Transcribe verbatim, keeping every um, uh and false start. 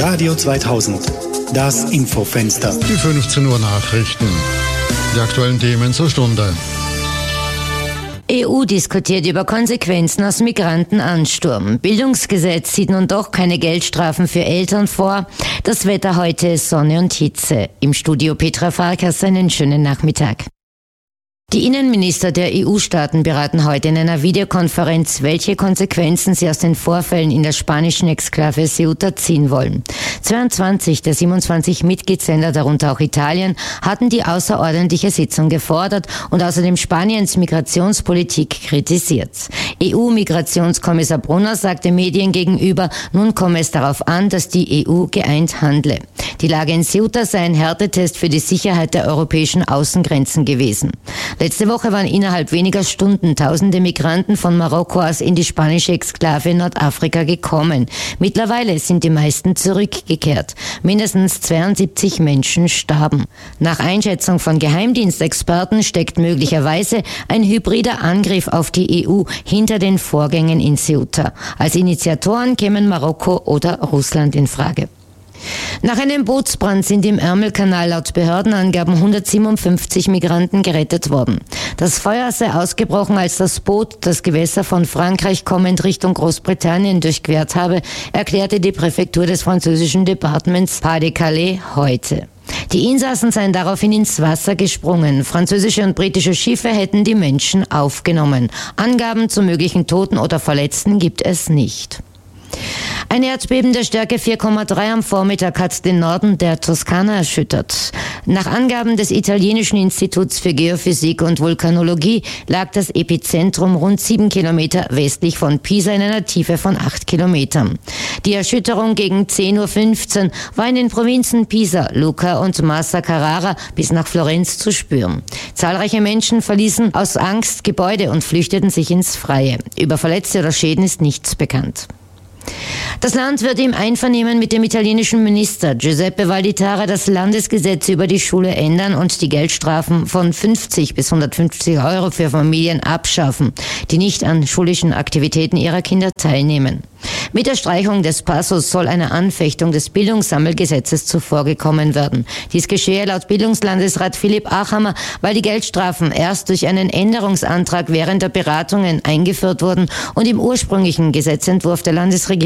Radio zweitausend, das Infofenster. Die fünfzehn Uhr Nachrichten. Die aktuellen Themen zur Stunde. E U diskutiert über Konsequenzen aus Migrantenansturm. Bildungsgesetz sieht nun doch keine Geldstrafen für Eltern vor. Das Wetter heute ist Sonne und Hitze. Im Studio Petra Farkas, einen schönen Nachmittag. Die Innenminister der E U-Staaten beraten heute in einer Videokonferenz, welche Konsequenzen sie aus den Vorfällen in der spanischen Exklave Ceuta ziehen wollen. zweiundzwanzig der siebenundzwanzig Mitgliedsländer, darunter auch Italien, hatten die außerordentliche Sitzung gefordert und außerdem Spaniens Migrationspolitik kritisiert. E U-Migrationskommissar Brunner sagte Medien gegenüber, nun komme es darauf an, dass die E U geeint handle. Die Lage in Ceuta sei ein Härtetest für die Sicherheit der europäischen Außengrenzen gewesen. Letzte Woche waren innerhalb weniger Stunden tausende Migranten von Marokko aus in die spanische Exklave in Nordafrika gekommen. Mittlerweile sind die meisten zurückgekehrt. Mindestens zweiundsiebzig Menschen starben. Nach Einschätzung von Geheimdienstexperten steckt möglicherweise ein hybrider Angriff auf die E U hinter den Vorgängen in Ceuta. Als Initiatoren kämen Marokko oder Russland in Frage. Nach einem Bootsbrand sind im Ärmelkanal laut Behördenangaben hundertsiebenundfünfzig Migranten gerettet worden. Das Feuer sei ausgebrochen, als das Boot das Gewässer von Frankreich kommend Richtung Großbritannien durchquert habe, erklärte die Präfektur des französischen Departements Pas-de-Calais heute. Die Insassen seien daraufhin ins Wasser gesprungen. Französische und britische Schiffe hätten die Menschen aufgenommen. Angaben zu möglichen Toten oder Verletzten gibt es nicht. Ein Erdbeben der Stärke vier Komma drei am Vormittag hat den Norden der Toskana erschüttert. Nach Angaben des italienischen Instituts für Geophysik und Vulkanologie lag das Epizentrum rund sieben Kilometer westlich von Pisa in einer Tiefe von acht Kilometern. Die Erschütterung gegen zehn Uhr fünfzehn war in den Provinzen Pisa, Lucca und Massa Carrara bis nach Florenz zu spüren. Zahlreiche Menschen verließen aus Angst Gebäude und flüchteten sich ins Freie. Über Verletzte oder Schäden ist nichts bekannt. Das Land wird im Einvernehmen mit dem italienischen Minister Giuseppe Valditara das Landesgesetz über die Schule ändern und die Geldstrafen von fünfzig bis hundertfünfzig Euro für Familien abschaffen, die nicht an schulischen Aktivitäten ihrer Kinder teilnehmen. Mit der Streichung des Passus soll einer Anfechtung des Bildungssammelgesetzes zuvorgekommen werden. Dies geschehe laut Bildungslandesrat Philipp Achammer, weil die Geldstrafen erst durch einen Änderungsantrag während der Beratungen eingeführt wurden und im ursprünglichen Gesetzentwurf der Landesregierung